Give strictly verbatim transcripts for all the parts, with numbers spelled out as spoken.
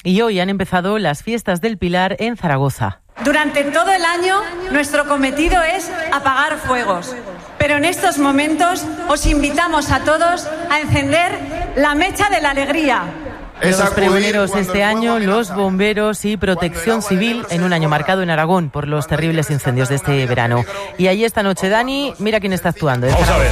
Y hoy han empezado las fiestas del Pilar en Zaragoza. Durante todo el año, nuestro cometido es apagar fuegos. Pero en estos momentos os invitamos a todos a encender la mecha de la alegría. Los pregoneros este año, los bomberos y protección civil en un año marcado en Aragón por los terribles incendios de este verano. Y ahí esta noche, Dani, mira quién está actuando. Vamos a ver.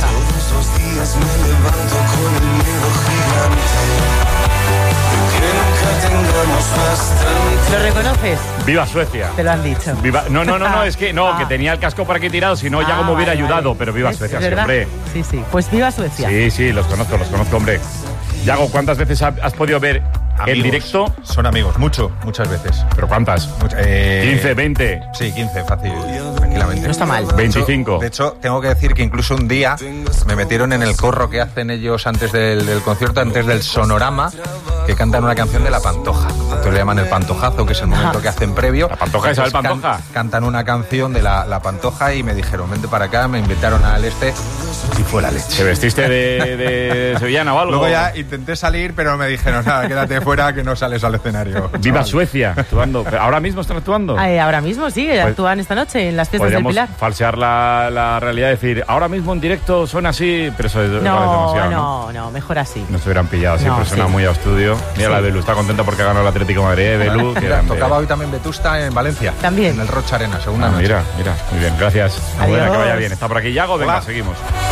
¿Lo reconoces? ¡Viva Suecia! Te lo han dicho. Viva... No, no, no, no, es que no, Ah. que tenía el casco por aquí tirado, si no, ya Ah, como hubiera vale, ayudado, vale. pero viva ¿Es Suecia, sí, verdad? hombre. Sí, sí, pues viva Suecia. Sí, sí, los conozco, los conozco, hombre. Yago, ¿cuántas veces ha- has podido ver Amigos. el directo? Son amigos, mucho, muchas veces. ¿Pero cuántas? Mucha- eh, quince, veinte, Sí, quince, fácil, tranquilamente. No está mal. veinticinco. De hecho, tengo que decir que incluso un día me metieron en el corro que hacen ellos antes del, del concierto, antes del sonorama, que cantan una canción de La Pantoja. Entonces le llaman el Pantojazo, que es el momento que hacen previo. ¿La Pantoja, Isabel Entonces Pantoja? can- cantan una canción de la, la Pantoja y me dijeron, vente para acá, me invitaron al este y fue la ¿Te leche. vestiste de, de sevillana o algo? Luego ya intenté salir, pero me dijeron, nada, quédate fuera que no sales al escenario. ¡Viva chaval. Suecia! Actuando. ¿Ahora mismo están actuando? Ah, eh, ahora mismo sí, Pues- actúan esta noche en las fiestas del Podríamos Pilar. falsear la, la realidad y decir, ahora mismo en directo suena así, pero eso es vale No, demasiado, ¿no? no, no, mejor así. No se hubieran pillado, siempre No, suena sí. muy a estudio. Mira Sí. la Belu, está contenta porque ha ganado el Atlético de Madrid, ¿eh, Belu? Qué Mira, grande. tocaba hoy también Vetusta en Valencia. También. En el Rocha Arena, segunda Ah, noche. mira, mira, muy bien, gracias. Adiós. Bueno, que vaya bien. Está por aquí Yago, venga, Hola. seguimos.